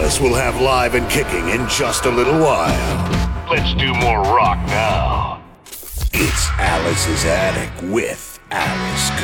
Alice will have live and kicking in just a little while. Let's do more rock now. It's Alice's Attic with Alice